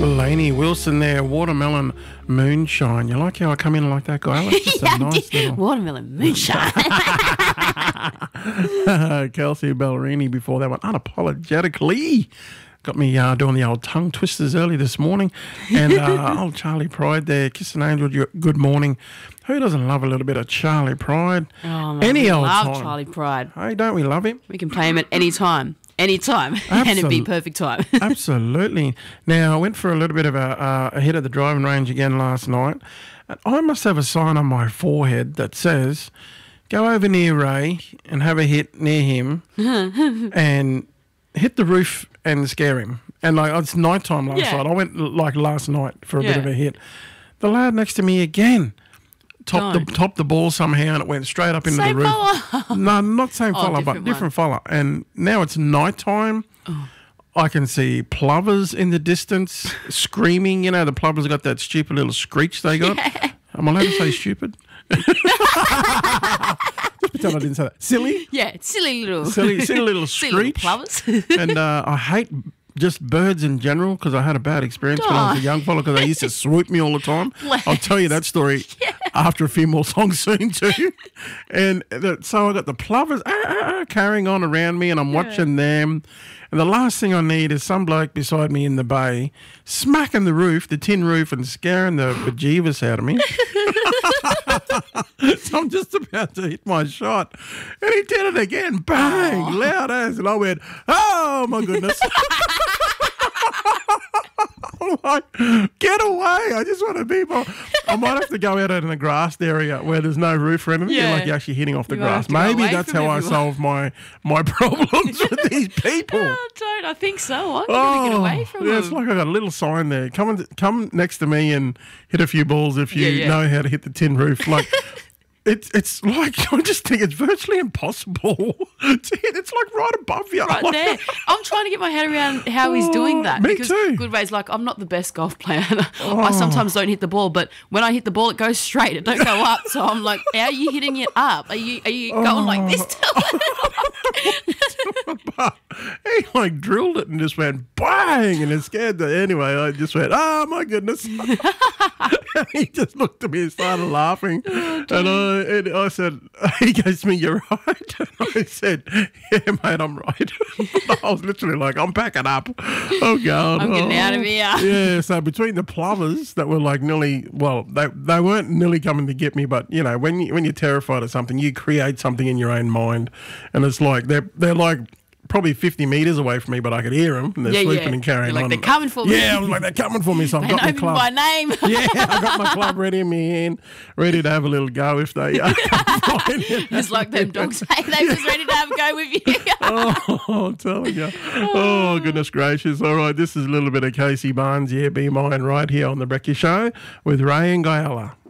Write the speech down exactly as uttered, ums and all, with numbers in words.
Lainey Wilson there, Watermelon Moonshine. You like how I come in like that, guy? That's just yeah, a nice little... Watermelon Moonshine. Kelsey Ballerini before that one, unapologetically. Got me uh, doing the old tongue twisters early this morning. And uh, old Charlie Pride there, Kiss an Angel, good morning. Who doesn't love a little bit of Charlie Pride? Oh, man, Any we old love time. Charlie Pride. Hey, don't we love him? We can play him at any time. Any time. And it'd be perfect time. Absolutely. Now, I went for a little bit of a, uh, a hit at the driving range again last night. And I must have a sign on my forehead that says, go over near Ray and have a hit near him and hit the roof and scare him. And like it's night time last Yeah. night. I went like last night for a Yeah. bit of a hit. The lad next to me again topped Don't. the topped the ball somehow and it went straight up into Same the roof. fella. No, not same Oh, fella, different but different fella. And now it's night time. Oh. I can see plovers in the distance screaming. You know, the plovers got that stupid little screech they got. Yeah. Am I allowed to say stupid? Just pretend I didn't say that. Silly? Yeah, silly little. Silly, silly little silly screech. little plovers. And uh, I hate just birds in general because I had a bad experience when I was a young fella because they used to swoop me all the time. I'll tell you that story Yeah. after a few more songs soon too. And the, so I got the plovers ah, ah, ah, carrying on around me and I'm watching them. And the last thing I need is some bloke beside me in the bay smacking the roof, the tin roof, and scaring the bejeebus out of me. So I'm just about to hit my shot. And he did it again. Bang! Aww. Loud as. And I went, oh my goodness. I'm like, get away. I just want to be more. I might have to go out in the grassed area where there's no roof or anything. Yeah. Like you're actually hitting off the You might grass. have to go Maybe away that's from how I everyone. solve my, my problems with these people. Oh, don't. I think so. I'm going to get away from yeah, them. it's like I got a little sign there. Come and, come next to me and hit a few balls if you Yeah, yeah. know how to hit the tin roof. Like it's it's like I just think it's virtually impossible to hit. It's like right above you. Right Like- there. I'm trying to get my head around how he's doing that. Oh, me because too. Goodway's like, I'm not the best golf player. I sometimes don't hit the ball, but when I hit the ball, it goes straight. It don't go up. So I'm like, how are you hitting it up? Are you are you going like this? But he like drilled it and just went bang and it scared the anyway I just went oh my goodness. And he just looked at me and started laughing and I and I said he goes to me you're right and I said yeah mate I'm right. I was literally like I'm packing up. Oh God, I'm getting oh. out of here. Yeah, so between the plovers that were like nearly well they they weren't nearly coming to get me, but you know when you when you're terrified of something you create something in your own mind and it's like they're they're like probably fifty metres away from me, but I could hear them and they're Yeah, sleeping yeah. and carrying You're like, on. they're coming for me. Yeah, I was like, they're coming for me, so I've They got my know me club. by name. Yeah, I got my club ready in my hand, ready to have a little go if they uh, come flying in. Just like them dogs say, they was ready to have a go with you. Oh, I'm telling you. Oh, goodness gracious. All right, this is a little bit of Casey Barnes, yeah, Be Mine, right here on The Brecky Show with Ray and Guyala.